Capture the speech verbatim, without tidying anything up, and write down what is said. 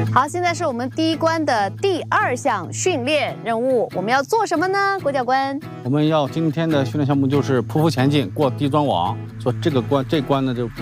好，现在是我们第一关的第二项训练任务，我们要做什么呢？郭教官， 我们要今天的训练项目就是匍匐前进，过地砖网。说这个关这关呢就比